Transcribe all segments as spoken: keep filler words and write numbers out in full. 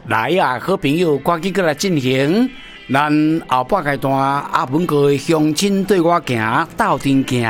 来啊，好朋友，赶紧过来进行。咱后半阶段阿文哥的乡亲对我行，斗阵行。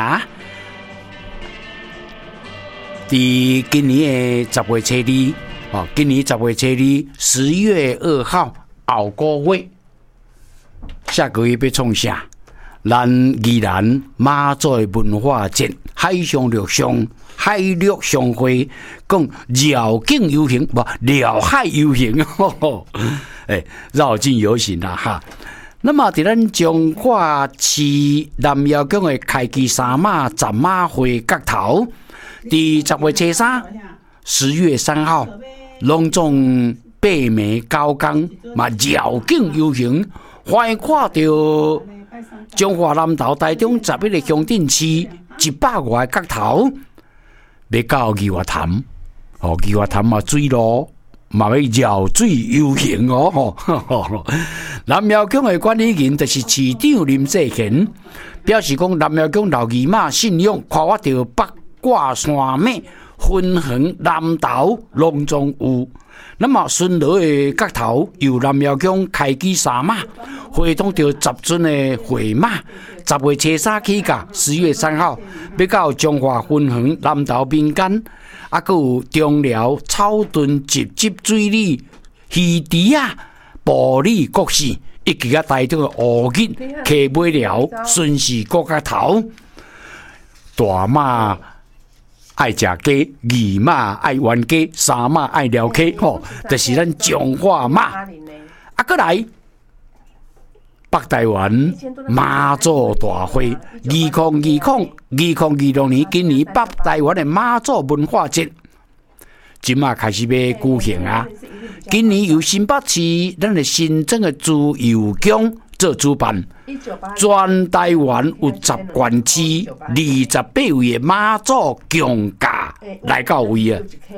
伫今年的十月初二，哦，今年十月初二，十月二号后个月，下个月要创啥？咱宜兰妈祖的文化节，海上陆上。海陆相会，讲绕境游行，不绕海游行，哦，哎，绕境游行啦哈。那么伫咱彰化市南窑宫的开基三马十马会角头，伫十月初三、十月三号，隆重八暝九天嘛绕境游行，欢迎看到彰化南投台中十一个乡镇市一百外个角頭，要到宜華潭，哦，宜華潭嘛水路嘛要繞水遊行哦，吼。南廟宮的管理人就是市長林世賢，表示講南廟宮老姨媽信仰跨越到八卦山脈，分橫南投龍中有。那麼順路的角頭由南廟宮開基三馬，會動到十尊的會馬，十月初三起價，十月三號要到彰化分橫南投民間，啊，還有中寮草屯集集水里、魚池啊、埔里各市，以及啊台中的烏日、溪尾寮、順勢各角頭，大馬。愛食雞，二馬愛玩雞，三馬愛撩雞，吼，就是咱彰化馬。啊，過來北台灣媽祖大會，二零二零二零二六年今年北台灣的媽祖文化節，今嘛開始要舉行啊！今年由新北市咱的新增的自由宮做主辦。全台灣有十縣市二十八位的媽祖強駕來到位啊，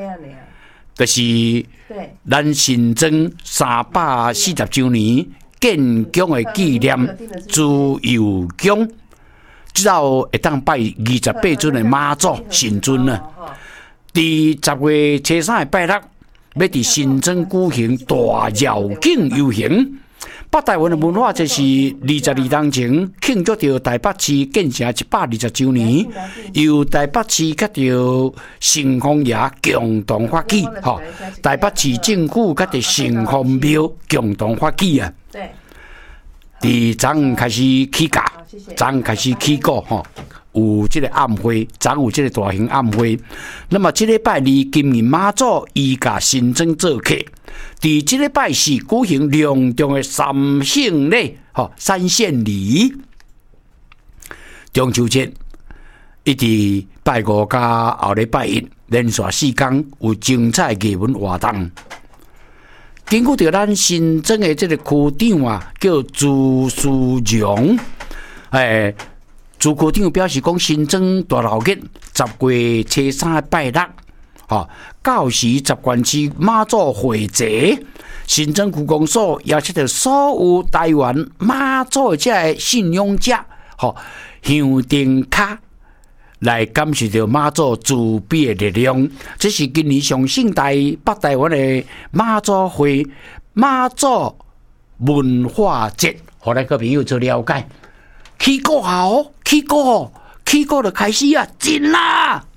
就是咱新增三百四十周年建宮的紀念自由宮，之後會當拜二十八尊的媽祖神尊啊。伫十月初三的拜六，要伫新增舉行大繞境遊行。北台灣的文化就是二十二年前慶祝到台北市建成一百二十周年，由台北市甲到城隍爺共同發起，吼，台北市政府甲到城隍廟共同發起啊。伫昨昏開始起價，昨昏開始起稿，吼，有這個暗會，昨有這個大型暗會。那麼這禮拜二，今年媽祖依家新增做客。伫即禮拜四舉行隆重的三聖禮，吼三獻禮，中秋節一直拜五加後禮拜一，連續四天有精彩藝文活動。根據着咱新增的這個區長啊，叫朱書榮，誒，朱區長表示講新增大老日十月初三拜六。哦，到時十縣市媽祖會節，新增區公所邀請到所有台灣媽祖的這個信仰者，吼，香燈卡來感受到媽祖慈悲的力量。這是今年上盛大北台灣的媽祖會媽祖文化節，互咱個朋友做了解。起歌好，起歌，起歌就開始啊，進啦！